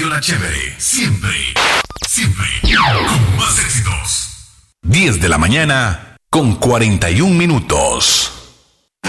espacio La Chévere. Siempre, siempre, con más éxitos. 10 de la mañana, con 41 minutos.